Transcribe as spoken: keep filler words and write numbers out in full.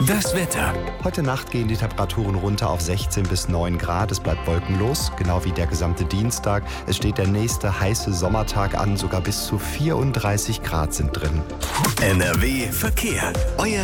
Das Wetter. Heute Nacht gehen die Temperaturen runter auf sechzehn bis neun Grad. Es bleibt wolkenlos, genau wie der gesamte Dienstag. Es steht der nächste heiße Sommertag an, sogar bis zu vierunddreißig Grad sind drin. N R W Verkehr. Euer